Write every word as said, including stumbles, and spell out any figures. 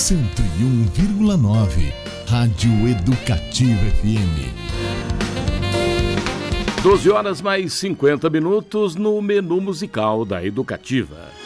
cento e um vírgula nove, Rádio Educativa F M. doze horas mais cinquenta minutos no menu musical da Educativa.